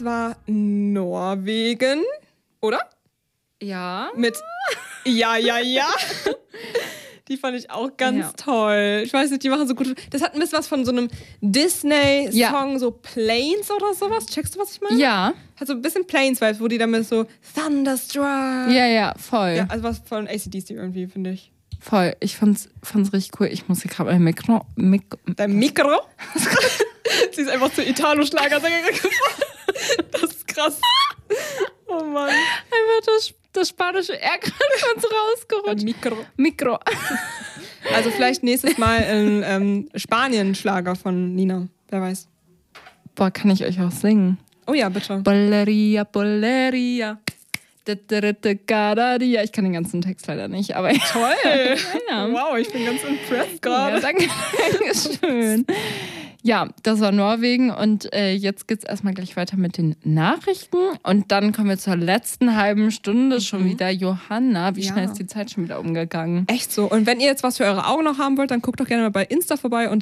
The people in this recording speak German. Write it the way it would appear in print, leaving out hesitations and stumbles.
war Norwegen, oder? Ja. Mit Ja. Die fand ich auch ganz toll. Ich weiß nicht, die machen so gut. Das hat ein bisschen was von so einem Disney-Song, so Planes oder sowas. Checkst du, was ich meine? Ja. Hat so ein bisschen Planes-Vibes, wo die damit so Thunderstruck. Ja, voll. Ja, also was von AC/DC irgendwie, finde ich. Voll. Ich fand's richtig cool. Ich muss hier gerade mein Mikro. Dein Mikro? Sie ist einfach zur Italo-Schlagersängerin geworden. Das ist krass. Oh Mann. Einfach das spanische R gerade von uns rausgerutscht. Mikro. Also vielleicht nächstes Mal ein Spanien-Schlager von Nina. Wer weiß. Boah, kann ich euch auch singen? Oh ja, bitte. Bolleria, Bolleria. Ich kann den ganzen Text leider nicht, aber toll. Ja. Wow, ich bin ganz impressed gerade. Ja, danke schön. Ja, das war Norwegen und jetzt geht's erstmal gleich weiter mit den Nachrichten und dann kommen wir zur letzten halben Stunde schon wieder. Johanna, wie schnell ist die Zeit schon wieder umgegangen? Echt so. Und wenn ihr jetzt was für eure Augen noch haben wollt, dann guckt doch gerne mal bei Insta vorbei